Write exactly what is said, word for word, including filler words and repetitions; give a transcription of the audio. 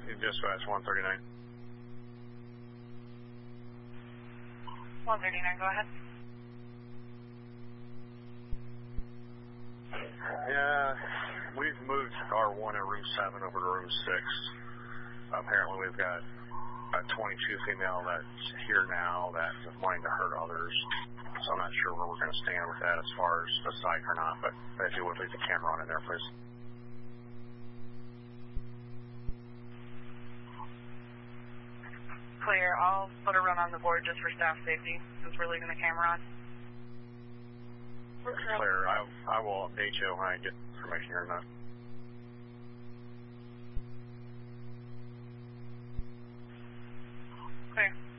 Dispatch one thirty-nine. one thirty-nine, go ahead. Yeah, we've moved R one at room seven over to room six. Apparently we've got a twenty-two female that's here now that is wanting to hurt others. So I'm not sure where we're going to stand with that as far as the psych or not, but if you would leave the camera on in there, please. Clear. I'll put a run on the board just for staff safety since we're leaving the camera on. Clear. I, I will update you when I get information here or not. Clear.